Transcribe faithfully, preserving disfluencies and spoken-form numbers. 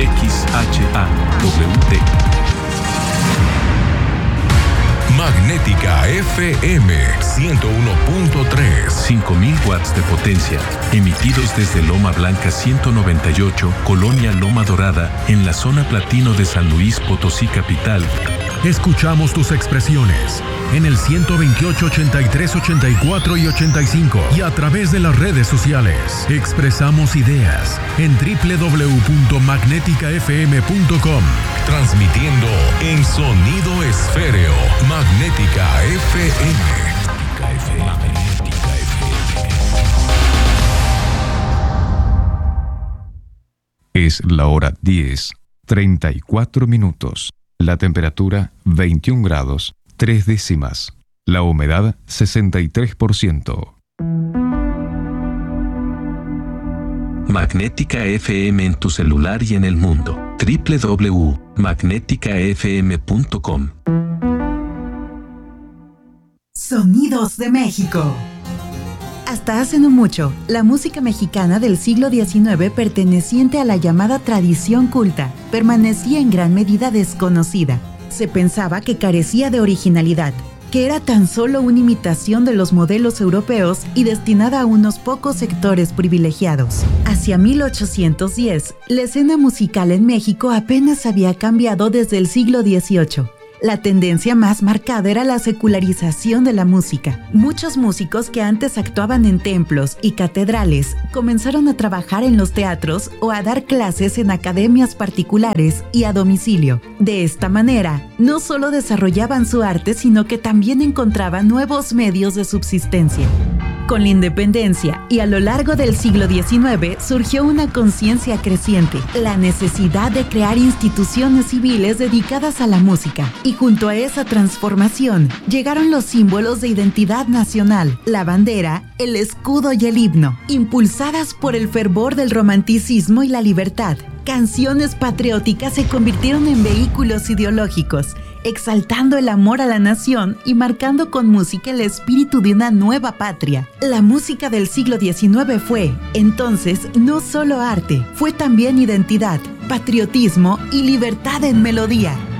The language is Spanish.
X H A W T. Magnética F M ciento uno punto tres. cinco mil watts de potencia, emitidos desde Loma Blanca ciento noventa y ocho, Colonia Loma Dorada, en la zona platino de San Luis Potosí capital. Escuchamos tus expresiones en el ciento veintiocho, ochenta y tres, ochenta y cuatro y ochenta y cinco y a través de las redes sociales. Expresamos ideas en doble u doble u doble u punto magnética f m punto com. Transmitiendo en sonido esféreo. Magnética F M. Magnética F M. Es la hora diez, treinta y cuatro minutos. La temperatura veintiún grados, tres décimas. La humedad sesenta y tres por ciento. Magnética F M en tu celular y en el mundo. doble u doble u doble u punto magnética f m punto com. Sonidos de México. Hasta hace no mucho, la música mexicana del siglo diecinueve, perteneciente a la llamada tradición culta, permanecía en gran medida desconocida. Se pensaba que carecía de originalidad, que era tan solo una imitación de los modelos europeos y destinada a unos pocos sectores privilegiados. Hacia mil ochocientos diez, la escena musical en México apenas había cambiado desde el siglo dieciocho. La tendencia más marcada era la secularización de la música. Muchos músicos que antes actuaban en templos y catedrales comenzaron a trabajar en los teatros o a dar clases en academias particulares y a domicilio. De esta manera, no solo desarrollaban su arte, sino que también encontraban nuevos medios de subsistencia. Con la independencia y a lo largo del siglo diecinueve surgió una conciencia creciente, la necesidad de crear instituciones civiles dedicadas a la música. Y junto a esa transformación llegaron los símbolos de identidad nacional, la bandera, el escudo y el himno, impulsadas por el fervor del romanticismo y la libertad. Canciones patrióticas se convirtieron en vehículos ideológicos, exaltando el amor a la nación y marcando con música el espíritu de una nueva patria. La música del siglo diecinueve fue, entonces, no solo arte, fue también identidad, patriotismo y libertad en melodía.